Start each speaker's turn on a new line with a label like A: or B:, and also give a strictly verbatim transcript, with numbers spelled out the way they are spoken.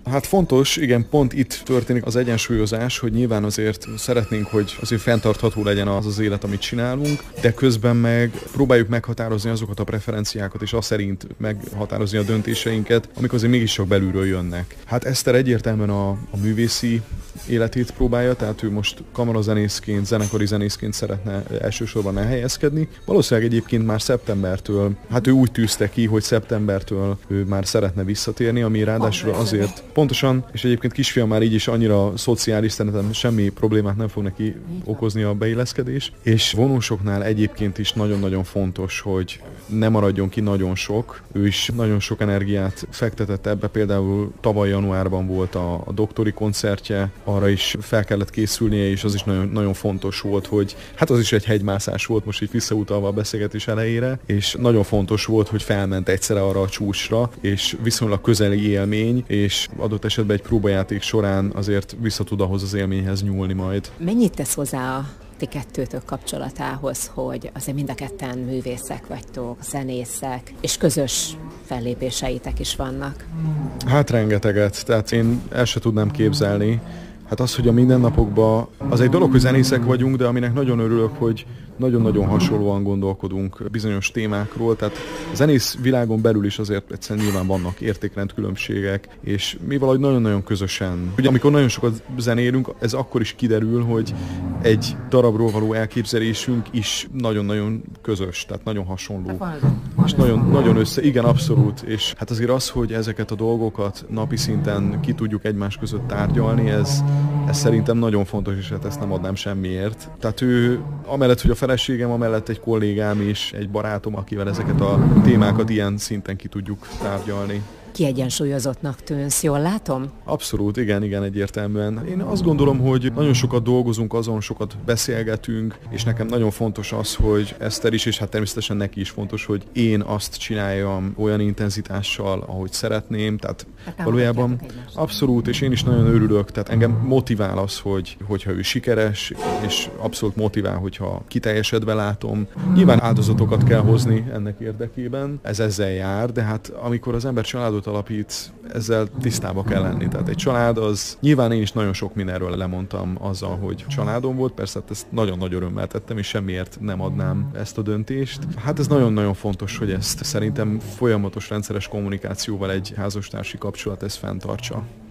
A: Hát fontos, igen, pont itt történik az egyensúlyozás, hogy nyilván azért szeretnénk, hogy azért fenntartható legyen az az élet, amit csinálunk, de közben meg próbáljuk meghatározni azokat a preferenciákat, és azt szerint meghatározni a döntéseinket, amik azért mégiscsak belülről jönnek. Hát Eszter egyértelműen a, a művészi életét próbálja, tehát ő most kamarazenészként, zenekari zenészként szeretne elsősorban elhelyezkedni. Valószínűleg egyébként már szeptembertől, hát ő úgy tűzte ki, hogy szeptembertől ő már szeretne visszatérni, ami ráadásul azért pontosan, és egyébként kisfiam már így is annyira szociális, szerintem semmi problémát nem fog neki okozni a beilleszkedés, és vonósoknál egyébként is nagyon-nagyon fontos, hogy ne maradjon ki nagyon sok. Ő is nagyon sok energiát fektetett ebbe, például tavaly januárban volt a, a doktori koncertje, arra is fel kellett készülnie, és az is nagyon, nagyon fontos volt, hogy hát az is egy hegymászás volt, most így visszautalva a beszélgetés elejére, és nagyon fontos volt, hogy felment egyszerre arra a csúcsra, és viszonylag közeli élmény, és adott esetben egy próbajáték során azért vissza tud ahhoz az élményhez nyúlni majd.
B: Mennyit tesz hozzá a ti kettőtök kapcsolatához, hogy azért mind a ketten művészek vagytok, zenészek, és közös fellépéseitek is vannak?
A: Hát rengeteget, tehát én el se tudnám képzelni. Hát az, hogy a mindennapokban, az egy dolog, hogy zenészek vagyunk, de aminek nagyon örülök, hogy nagyon-nagyon hasonlóan gondolkodunk bizonyos témákról, tehát a zenész világon belül is azért egyszerűen nyilván vannak értékrendkülönbségek, és mi valahogy nagyon-nagyon közösen. Ugye amikor nagyon sokat zenélünk, ez akkor is kiderül, hogy egy darabról való elképzelésünk is nagyon-nagyon közös, tehát nagyon hasonló. És nagyon, nagyon össze, igen, abszolút, és hát azért az, hogy ezeket a dolgokat napi szinten ki tudjuk egymás között tárgyalni, ez, ez szerintem nagyon fontos, és hát ezt nem adnám semmiért. Tehát ő, amellett, hogy a feleségem, amellett egy kollégám és egy barátom, akivel ezeket a témákat ilyen szinten ki tudjuk tárgyalni.
B: Kiegyensúlyozottnak tűnsz, jól látom?
A: Abszolút, igen, igen, egyértelműen. Én azt gondolom, hogy nagyon sokat dolgozunk azon, sokat beszélgetünk, és nekem nagyon fontos az, hogy Eszter is, és hát természetesen neki is fontos, hogy én azt csináljam olyan intenzitással, ahogy szeretném, tehát hát valójában abszolút, és én is nagyon örülök, tehát engem motivál az, hogy, hogyha ő sikeres, és abszolút motivál, hogyha kiteljesedve látom. Nyilván áldozatokat kell hozni ennek érdekében, ez ezzel jár, de hát amikor az ember családot alapít, ezzel tisztába kell lenni. Tehát egy család az, nyilván én is nagyon sok mindenről lemondtam azzal, hogy családom volt, persze hát ezt nagyon nagy örömmel tettem, és semmiért nem adnám ezt a döntést. Hát ez nagyon-nagyon fontos, hogy ezt szerintem folyamatos rendszeres kommunikációval egy házastársi kapcsolat ezt fenntartsa.